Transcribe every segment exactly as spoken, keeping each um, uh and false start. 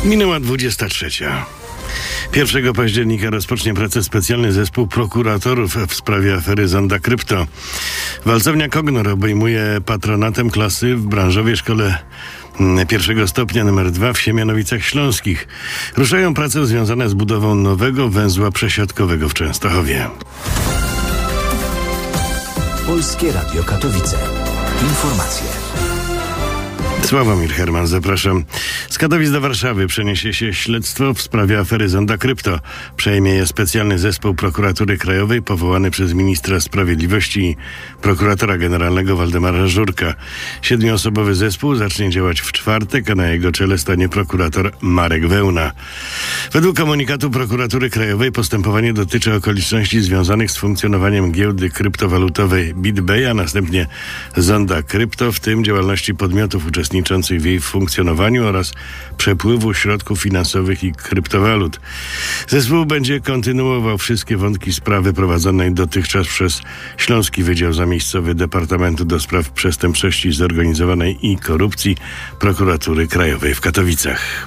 Minęła dwudziesta trzecia. pierwszego października rozpocznie pracę specjalny zespół prokuratorów w sprawie afery Zonda Krypto. Walcownia Kognor obejmuje patronatem klasy w branżowej szkole pierwszego stopnia numer dwa w Siemianowicach Śląskich. Ruszają prace związane z budową nowego węzła przesiadkowego w Częstochowie. Polskie Radio Katowice. Informacje. Sławomir Herman, zapraszam. Z Katowic do Warszawy przeniesie się śledztwo w sprawie afery Zonda Krypto. Przejmie je specjalny zespół Prokuratury Krajowej powołany przez ministra sprawiedliwości i prokuratora generalnego Waldemara Żurka. Siedmioosobowy zespół zacznie działać w czwartek, a na jego czele stanie prokurator Marek Wełna. Według komunikatu Prokuratury Krajowej postępowanie dotyczy okoliczności związanych z funkcjonowaniem giełdy kryptowalutowej BitBay, a następnie Zonda Krypto, w tym działalności podmiotów uczestniczących w jej funkcjonowaniu oraz przepływu środków finansowych i kryptowalut. Zespół będzie kontynuował wszystkie wątki sprawy prowadzonej dotychczas przez Śląski Wydział Zamiejscowy Departamentu do Spraw Przestępczości Zorganizowanej i Korupcji Prokuratury Krajowej w Katowicach.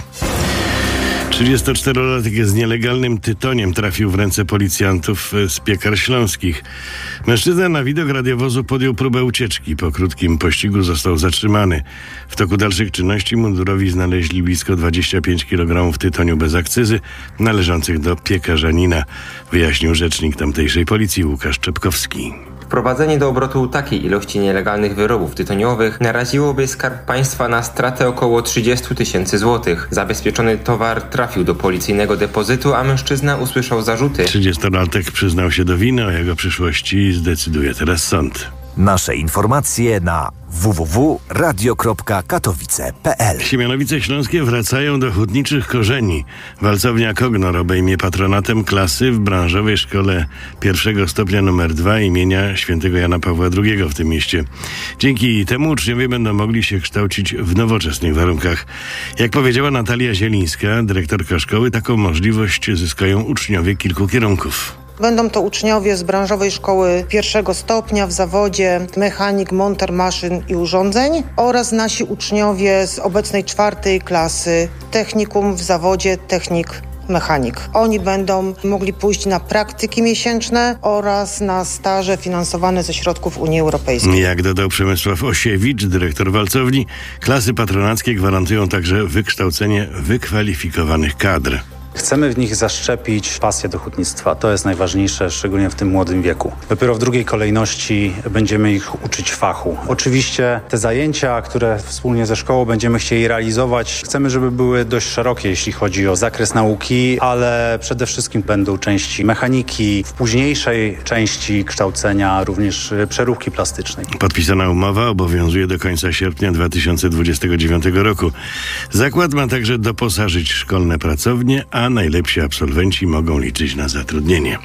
trzydziestoczterolatek z nielegalnym tytoniem trafił w ręce policjantów z Piekar Śląskich. Mężczyzna na widok radiowozu podjął próbę ucieczki. Po krótkim pościgu został zatrzymany. W toku dalszych czynności mundurowi znaleźli blisko dwadzieścia pięć kilogramów tytoniu bez akcyzy należących do piekarzanina, wyjaśnił rzecznik tamtejszej policji Łukasz Czepkowski. Wprowadzenie do obrotu takiej ilości nielegalnych wyrobów tytoniowych naraziłoby Skarb Państwa na stratę około trzydzieści tysięcy złotych. Zabezpieczony towar trafił do policyjnego depozytu, a mężczyzna usłyszał zarzuty. trzydziestolatek przyznał się do winy, o jego przyszłości zdecyduje teraz sąd. Nasze informacje na w w w kropka radio kropka katowice kropka p l. Siemianowice Śląskie wracają do hutniczych korzeni. Walcownia Kognor obejmie patronatem klasy w branżowej szkole pierwszego stopnia numer dwa imienia świętego Jana Pawła drugiego w tym mieście. Dzięki temu uczniowie będą mogli się kształcić w nowoczesnych warunkach. Jak powiedziała Natalia Zielińska, dyrektorka szkoły, taką możliwość zyskają uczniowie kilku kierunków. Będą to uczniowie z branżowej szkoły pierwszego stopnia w zawodzie mechanik, monter maszyn i urządzeń oraz nasi uczniowie z obecnej czwartej klasy technikum w zawodzie technik mechanik. Oni będą mogli pójść na praktyki miesięczne oraz na staże finansowane ze środków Unii Europejskiej. Jak dodał Przemysław Osiewicz, dyrektor walcowni, klasy patronackie gwarantują także wykształcenie wykwalifikowanych kadr. Chcemy w nich zaszczepić pasję do hutnictwa. To jest najważniejsze, szczególnie w tym młodym wieku. Dopiero w drugiej kolejności będziemy ich uczyć fachu. Oczywiście te zajęcia, które wspólnie ze szkołą będziemy chcieli realizować, chcemy, żeby były dość szerokie, jeśli chodzi o zakres nauki, ale przede wszystkim będą części mechaniki, w późniejszej części kształcenia również przeróbki plastycznej. Podpisana umowa obowiązuje do końca sierpnia dwa tysiące dwudziestego dziewiątego roku. Zakład ma także doposażyć szkolne pracownie, a najlepsi absolwenci mogą liczyć na zatrudnienie.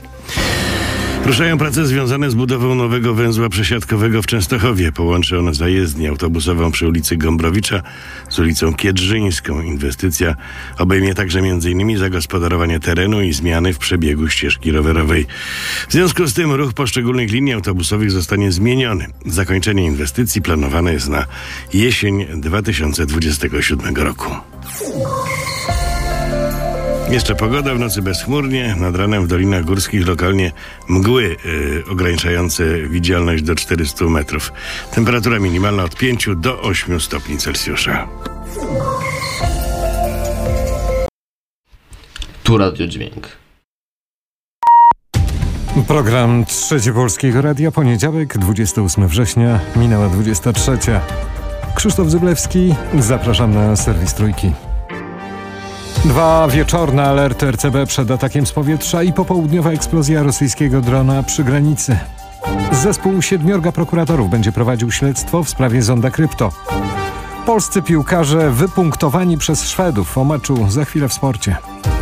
Ruszają prace związane z budową nowego węzła przesiadkowego w Częstochowie. Połączy on zajezdnię autobusową przy ulicy Gombrowicza z ulicą Kiedrzyńską. Inwestycja obejmie także m in zagospodarowanie terenu i zmiany w przebiegu ścieżki rowerowej. W związku z tym ruch poszczególnych linii autobusowych zostanie zmieniony. Zakończenie inwestycji planowane jest na jesień dwa tysiące dwudziestego siódmego roku. Jeszcze pogoda, w nocy bezchmurnie, nad ranem w dolinach górskich lokalnie mgły yy, ograniczające widzialność do czterystu metrów. Temperatura minimalna od pięciu do ośmiu stopni Celsjusza. Tu Radiodźwięk. Program Trzeci Polskiego Radia, poniedziałek, dwudziestego ósmego września, minęła dwudziesta trzecia. Krzysztof Zyblewski, zapraszam na serwis Trójki. Dwa wieczorne alerty R C B przed atakiem z powietrza i popołudniowa eksplozja rosyjskiego drona przy granicy. Zespół siedmiorga prokuratorów będzie prowadził śledztwo w sprawie Zonda Krypto. Polscy piłkarze wypunktowani przez Szwedów. O meczu za chwilę w sporcie.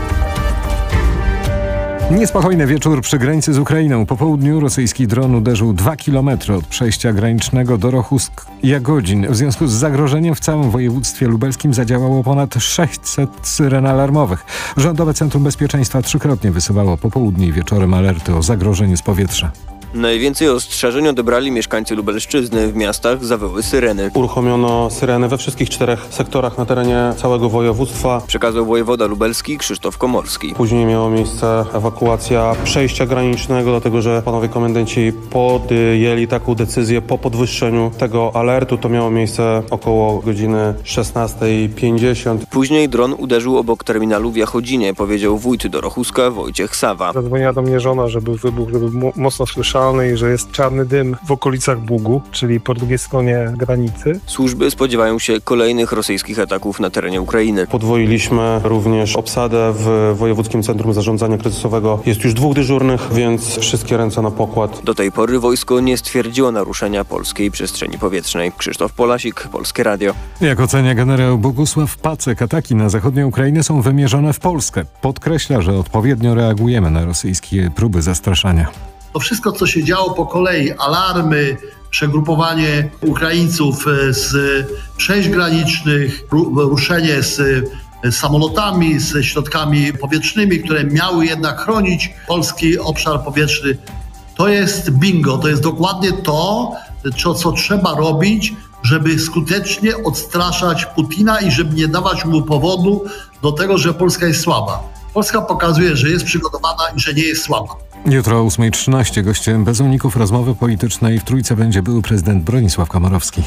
Niespokojny wieczór przy granicy z Ukrainą. Po południu rosyjski dron uderzył dwa kilometry od przejścia granicznego do Rochusk-Jagodzin. W związku z zagrożeniem w całym województwie lubelskim zadziałało ponad sześćset syren alarmowych. Rządowe Centrum Bezpieczeństwa trzykrotnie wysyłało po południu i wieczorem alerty o zagrożeniu z powietrza. Najwięcej ostrzeżeń odebrali mieszkańcy Lubelszczyzny. W miastach zawyły syreny. Uruchomiono syreny we wszystkich czterech sektorach na terenie całego województwa. Przekazał wojewoda lubelski Krzysztof Komorski. Później miała miejsce ewakuacja przejścia granicznego, dlatego że panowie komendanci podjęli taką decyzję po podwyższeniu tego alertu. To miało miejsce około godziny szesnasta pięćdziesiąt. Później dron uderzył obok terminalu w Jachodzinie, powiedział wójt Dorochuska Wojciech Sawa. Zadzwoniła do mnie żona, że był wybuch, że był mocno słyszalny i że jest czarny dym w okolicach Bugu, czyli po drugiej stronie granicy. Służby spodziewają się kolejnych rosyjskich ataków na terenie Ukrainy. Podwoiliśmy również obsadę w Wojewódzkim Centrum Zarządzania Kryzysowego. Jest już dwóch dyżurnych, więc wszystkie ręce na pokład. Do tej pory wojsko nie stwierdziło naruszenia polskiej przestrzeni powietrznej. Krzysztof Polasik, Polskie Radio. Jak ocenia generał Bogusław Pacek, ataki na zachodnią Ukrainę są wymierzone w Polskę. Podkreśla, że odpowiednio reagujemy na rosyjskie próby zastraszania. To wszystko, co się działo po kolei, alarmy, przegrupowanie Ukraińców z przejść granicznych, ruszenie z samolotami, ze środkami powietrznymi, które miały jednak chronić polski obszar powietrzny. To jest bingo, to jest dokładnie to, co, co trzeba robić, żeby skutecznie odstraszać Putina i żeby nie dawać mu powodu do tego, że Polska jest słaba. Polska pokazuje, że jest przygotowana i że nie jest słaba. Jutro o ósma trzynaście gościem bez uników rozmowy politycznej w Trójce będzie były prezydent Bronisław Komorowski.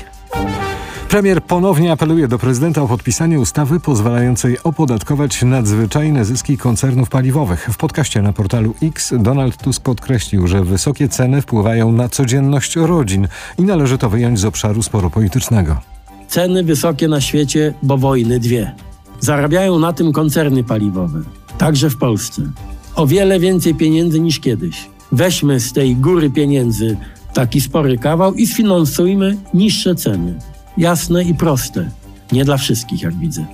Premier ponownie apeluje do prezydenta o podpisanie ustawy pozwalającej opodatkować nadzwyczajne zyski koncernów paliwowych. W podcaście na portalu X Donald Tusk podkreślił, że wysokie ceny wpływają na codzienność rodzin i należy to wyjąć z obszaru sporu politycznego. Ceny wysokie na świecie, bo wojny dwie. Zarabiają na tym koncerny paliwowe, także w Polsce. O wiele więcej pieniędzy niż kiedyś. Weźmy z tej góry pieniędzy taki spory kawał i sfinansujmy niższe ceny. Jasne i proste. Nie dla wszystkich, jak widzę.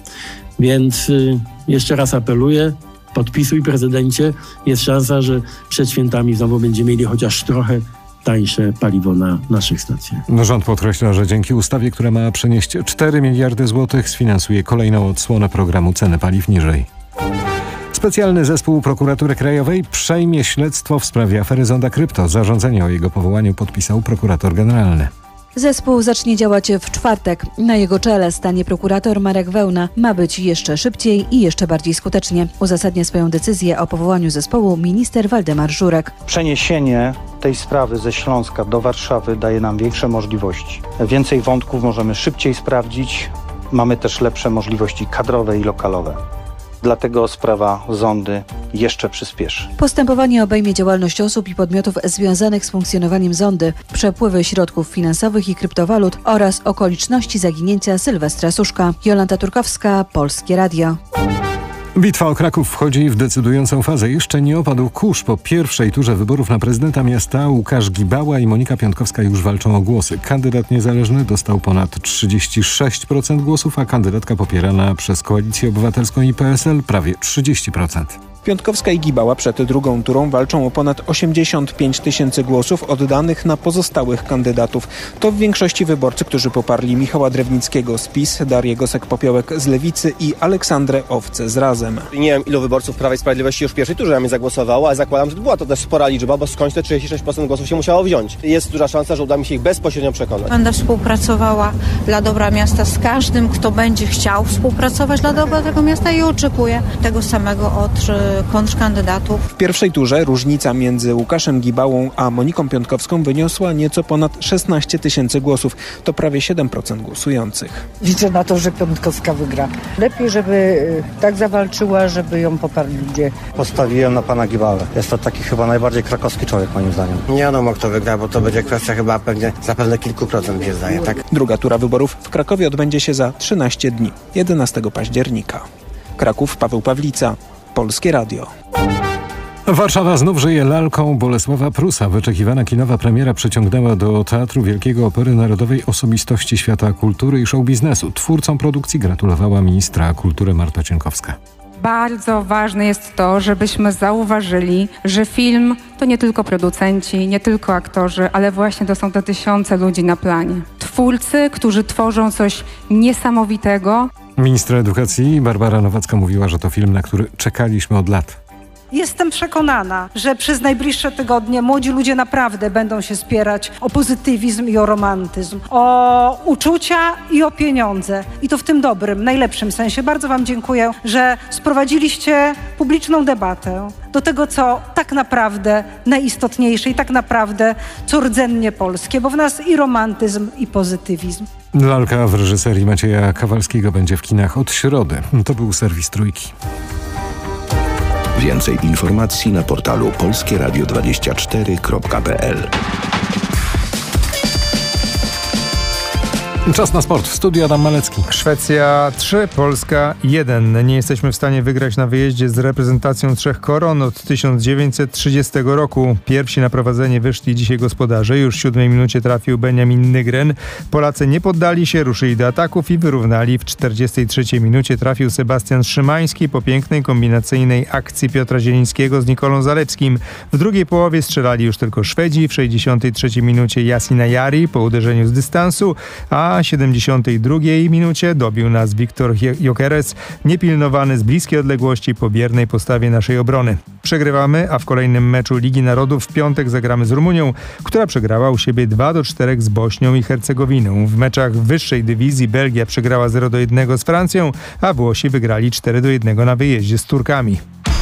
Więc y, jeszcze raz apeluję, podpisuj prezydencie. Jest szansa, że przed świętami znowu będziemy mieli chociaż trochę tańsze paliwo na naszych stacjach. Rząd podkreśla, że dzięki ustawie, która ma przenieść cztery miliardy złotych, sfinansuje kolejną odsłonę programu Ceny Paliw Niżej. Specjalny zespół Prokuratury Krajowej przejmie śledztwo w sprawie afery Zonda Krypto. Zarządzenie o jego powołaniu podpisał prokurator generalny. Zespół zacznie działać w czwartek. Na jego czele stanie prokurator Marek Wełna. Ma być jeszcze szybciej i jeszcze bardziej skutecznie. Uzasadnia swoją decyzję o powołaniu zespołu minister Waldemar Żurek. Przeniesienie tej sprawy ze Śląska do Warszawy daje nam większe możliwości. Więcej wątków możemy szybciej sprawdzić. Mamy też lepsze możliwości kadrowe i lokalowe. Dlatego sprawa Zondy jeszcze przyspieszy. Postępowanie obejmie działalność osób i podmiotów związanych z funkcjonowaniem Zondy, przepływy środków finansowych i kryptowalut oraz okoliczności zaginięcia Sylwestra Suszka. Jolanta Turkowska, Polskie Radio. Bitwa o Kraków wchodzi w decydującą fazę. Jeszcze nie opadł kurz. Po pierwszej turze wyborów na prezydenta miasta Łukasz Gibała i Monika Piątkowska już walczą o głosy. Kandydat niezależny dostał ponad trzydzieści sześć procent głosów, a kandydatka popierana przez Koalicję Obywatelską i P S L prawie trzydzieści procent. Piątkowska i Gibała przed drugą turą walczą o ponad osiemdziesiąt pięć tysięcy głosów oddanych na pozostałych kandydatów. To w większości wyborcy, którzy poparli Michała Drewnickiego z PiS, Darię Gosek-Popiołek z Lewicy i Aleksandrę Owce z Razem. Nie wiem, ilu wyborców Prawa i Sprawiedliwości już w pierwszej turze na mnie zagłosowało, ale zakładam, że była to też spora liczba, bo skądś te trzydzieści sześć procent głosów się musiało wziąć. Jest duża szansa, że uda mi się ich bezpośrednio przekonać. Będę współpracowała dla dobra miasta z każdym, kto będzie chciał współpracować dla dobra tego miasta i oczekuję tego samego od kontrkandydatów. W pierwszej turze różnica między Łukaszem Gibałą a Moniką Piątkowską wyniosła nieco ponad szesnaście tysięcy głosów. To prawie siedem procent głosujących. Liczę na to, że Piątkowska wygra. Lepiej, żeby tak zawalczyła, żeby ją poparli ludzie. Postawiłem na pana Gibałę. Jest to taki chyba najbardziej krakowski człowiek, moim zdaniem. Nie wiadomo, kto wygra, bo to będzie kwestia chyba pewnie zapewne kilku procent, mi się zdaje, tak? Druga tura wyborów w Krakowie odbędzie się za trzynaście dni, jedenastego października. Kraków, Paweł Pawlica, Polskie Radio. Warszawa znów żyje lalką Bolesława Prusa. Wyczekiwana kinowa premiera przyciągnęła do Teatru Wielkiego Opery Narodowej osobistości świata kultury i show biznesu. Twórcom produkcji gratulowała ministra kultury Marta Cienkowska. Bardzo ważne jest to, żebyśmy zauważyli, że film to nie tylko producenci, nie tylko aktorzy, ale właśnie to są te tysiące ludzi na planie. Twórcy, którzy tworzą coś niesamowitego. Ministra edukacji Barbara Nowacka mówiła, że to film, na który czekaliśmy od lat. Jestem przekonana, że przez najbliższe tygodnie młodzi ludzie naprawdę będą się spierać o pozytywizm i o romantyzm, o uczucia i o pieniądze. I to w tym dobrym, najlepszym sensie. Bardzo wam dziękuję, że sprowadziliście publiczną debatę do tego, co tak naprawdę najistotniejsze i tak naprawdę co rdzennie polskie, bo w nas i romantyzm, i pozytywizm. Lalka w reżyserii Macieja Kawalskiego będzie w kinach od środy. To był serwis Trójki. Więcej informacji na portalu polskie radio dwadzieścia cztery kropka p l. Czas na sport. W studiu Adam Malecki. Szwecja trzy, Polska jeden. Nie jesteśmy w stanie wygrać na wyjeździe z reprezentacją Trzech Koron od tysiąc dziewięćset trzydziestego roku. Pierwsi na prowadzenie wyszli dzisiaj gospodarze. Już w siódmej minucie trafił Benjamin Nygren. Polacy nie poddali się, ruszyli do ataków i wyrównali. W czterdziestej trzeciej minucie trafił Sebastian Szymański po pięknej kombinacyjnej akcji Piotra Zielińskiego z Nikolą Zalewskim. W drugiej połowie strzelali już tylko Szwedzi. W sześćdziesiątej trzeciej minucie Yasin Ayari po uderzeniu z dystansu, a w siedemdziesiątej drugiej minucie dobił nas Wiktor Gyökeres, niepilnowany z bliskiej odległości po biernej postawie naszej obrony. Przegrywamy, a w kolejnym meczu Ligi Narodów w piątek zagramy z Rumunią, która przegrała u siebie dwa do czterech z Bośnią i Hercegowiną. W meczach wyższej dywizji Belgia przegrała zero do jednego z Francją, a Włosi wygrali cztery do jednego na wyjeździe z Turkami.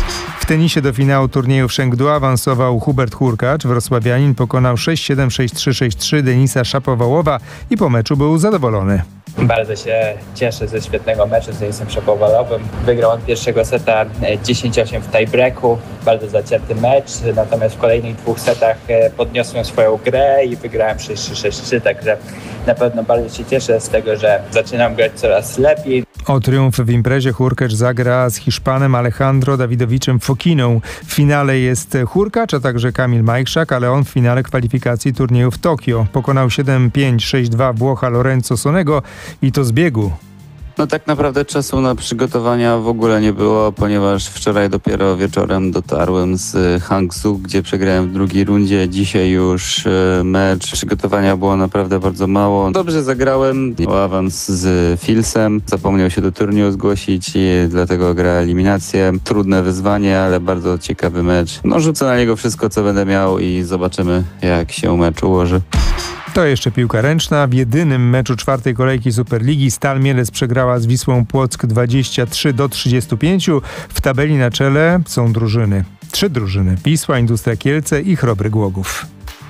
W tenisie do finału turnieju w Chengdu awansował Hubert Hurkacz. Wrocławianin pokonał sześć siedem, sześć trzy, sześć trzy Denisa Szapowałowa i po meczu był zadowolony. Bardzo się cieszę ze świetnego meczu z Denisem Szapowalowym. Wygrał on pierwszego seta dziesięć osiem w tiebreaku. Bardzo zacięty mecz, natomiast w kolejnych dwóch setach podniosłem swoją grę i wygrałem sześć trzy, sześć trzy, także na pewno bardzo się cieszę z tego, że zaczynam grać coraz lepiej. O triumf w imprezie Hurkacz zagra z Hiszpanem Alejandro Dawidowiczem Fokiną. W finale jest Hurkacz, a także Kamil Majchrzak, ale on w finale kwalifikacji turnieju w Tokio pokonał siedem pięć, sześć dwa Włocha Lorenzo Sonego i to z biegu. No tak naprawdę czasu na przygotowania w ogóle nie było, ponieważ wczoraj dopiero wieczorem dotarłem z Hangzhou, gdzie przegrałem w drugiej rundzie. Dzisiaj już mecz. Przygotowania było naprawdę bardzo mało. Dobrze zagrałem o awans z Filsem. Zapomniał się do turnieju zgłosić i dlatego gra eliminację. Trudne wyzwanie, ale bardzo ciekawy mecz. No rzucę na niego wszystko, co będę miał i zobaczymy, jak się mecz ułoży. To jeszcze piłka ręczna. W jedynym meczu czwartej kolejki Superligi Stal Mielec przegrała z Wisłą Płock dwadzieścia trzy do trzydziestu pięciu. W tabeli na czele są drużyny. Trzy drużyny. Wisła, Industria Kielce i Chrobry Głogów.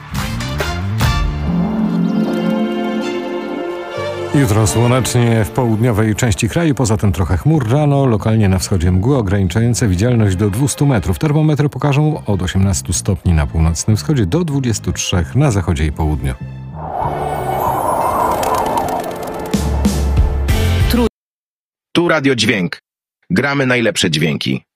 Jutro słonecznie w południowej części kraju, poza tym trochę chmur. Rano lokalnie na wschodzie mgły ograniczające widzialność do dwustu metrów. Termometry pokażą od osiemnastu stopni na północnym wschodzie do dwudziestu trzech na zachodzie i południu. Tu Radio Dźwięk. Gramy najlepsze dźwięki.